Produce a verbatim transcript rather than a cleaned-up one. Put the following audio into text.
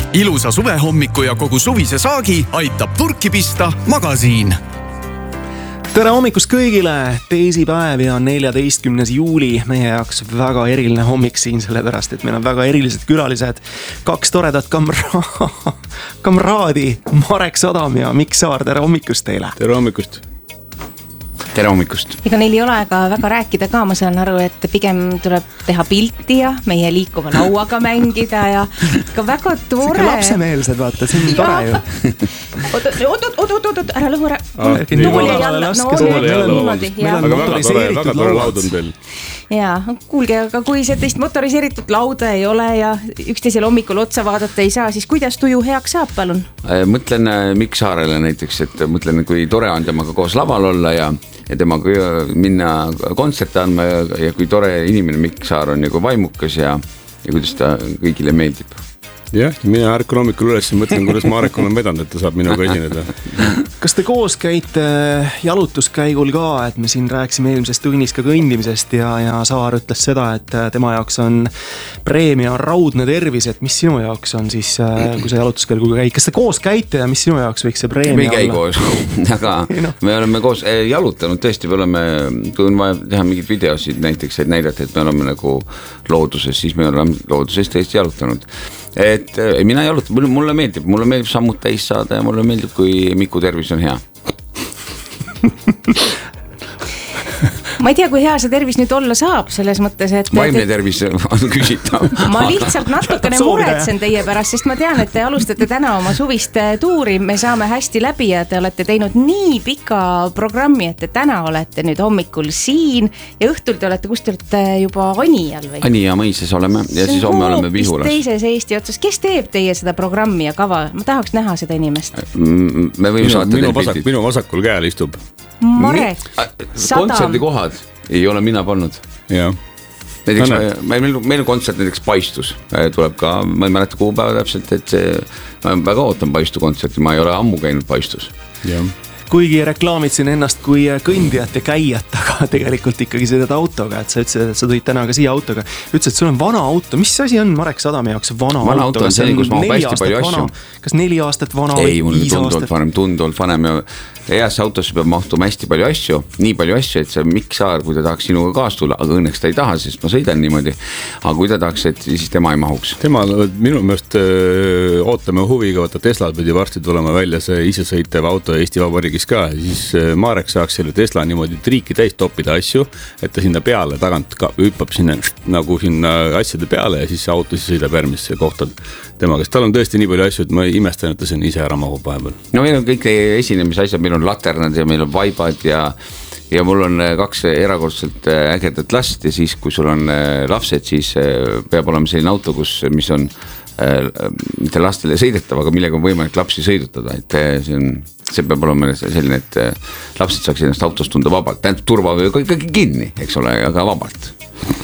Ilusa suvehommiku ja kogu suvise saagi aitab purki pista Magasiin. Tere hommikust kõigile, teisipäev ja neljateistkümnes juuli, meie jaoks väga eriline hommik siin, sellepärast, et meil on väga erilised külalised, kaks toredat kamra... kamraadi, Marek Sadam ja Mikk Saar, tere hommikust teile. Tere hommikust. Tere hommikust. Ega neil ei ole ka väga rääkida ka, ma saan aru, et pigem tuleb teha pilti ja meie liikuva lauaga mängida ja ka väga tore. Sikke lapsemeelsed, vaata, see on nii tore ju. Oot, oot, oot, oot, oot, ära lõhu ära. Tooli jälle, tooli jälle. Aga väga tore, väga tore laud on teil. Jaa, kuulge, aga kui see teist motoriseeritud lauda ei ole ja üksteisel hommikul otsa vaadata ei saa, siis kuidas tuju heaks saab, palun? Mõtlen Mikk Saarele näiteks, et mõtlen, kui tore on temaga koos laval olla ja, ja temaga minna kontserte andma ja, ja kui tore inimene Mikk Saar on nagu vaimukas ja, ja kuidas ta kõigile meeldib. Jah, mina ärkan hommikul üles ja mõtlen, kuidas Marek on vedanud, et ta saab minuga esineda. Kas te koos käite jalutuskäigul ka, et me siin rääksime eelmisest tunnis ka kõndimisest ja, ja Saar ütles seda, et tema jaoks on preemia raudne tervis, et mis sinu jaoks on siis, kui sa jalutuskäigul käid, kas te koos käite ja mis sinu jaoks võiks see preemia olla? Me ei käi koos, aga no. Me oleme koos jalutanud, tõesti, me oleme, kui on vaja teha mingid videosid näiteks, et näidata, et me oleme nagu looduses, siis me oleme looduses tõesti jalutanud. Et mina jalutan, mulle meeldib, mulle meeldib sammud täis saada ja mulle meeldib, kui Miku tervis on hea. Ma ei tea, kui hea see tervis nüüd olla saab selles mõttes, et... Vaimne tervis on küsitav. Ma lihtsalt natukene muretsen teie pärast, sest ma tean, et te alustate täna oma suvist tuuri. Me saame hästi läbi ja te olete teinud nii pika programmi, et te täna olete nüüd hommikul siin ja õhtul te olete, kus te olete juba Anijal või? Anija mõises oleme ja siis homme oleme Vihulas. Teises Eesti otsas. Kes teeb teie seda programmi ja kava? Ma tahaks näha seda inimest. Me võime saata minu, vasak, minu vasakul käel istub. Marek Sadam. Kontserdikohad ei ole mina pannud. Jah. Näiteks, meil, meil on kontsert näiteks Paistus. Tuleb ka, ma ei mäleta kuupäeva täpselt, et see, ma väga ootan Paistu kontserti, ma ei ole ammu käinud Paistus. Jah. Kuigi reklaamitsin ennast kui kõndijat ja käijat, aga tegelikult ikkagi sõidad autoga, et sa ütlesid, et sa tõid täna ka siia autoga. Ütlesid, et sul on vana auto. Mis asi on Marek Sadami jaoks vana, vana auto? auto on selline, kus mahub hästi palju asju. Kas neli aastat vana ei, või viis aastat? Ei, mul tunduvalt vanem ja heasse autosse peab mahtuma hästi palju asju, nii palju asju, et see Mikk Saar, kui ta tahaks sinuga kaas tulla, aga õnneks ta ei taha, sest ma sõidan niimoodi, aga kui ta tahaks, et siis tema ei mahuks. Tema, minu meelest öö, ootame huviga, vaata Tesla pidi varsti tulema välja see isesõitev auto Eesti Vabariigis ka, siis Marek saaks selle Tesla niimoodi triiki täis toppida asju, et ta sinna peale tagant ka, hüppab sinna nagu sinna asjade peale ja siis see auto siis sõidab järgmisse kohta tema, kes tal on tõesti nii palju asju, et ma imestan, et ta siin ise ära mahub vahepeal. No meil on kõik esinemise asjad, meil on laternad ja meil on vaibad ja, ja mul on kaks erakordselt ägedat last ja siis, kui sul on lapsed, siis peab olema selline auto, kus, mis on mitte lastele sõidetav, aga millega on võimalik lapsi sõidutada, et see, on, see peab olema selline, et lapsed saaks ennast autost tunda vabalt, tähendab turva või ikkagi kinni, eks ole, aga vabalt.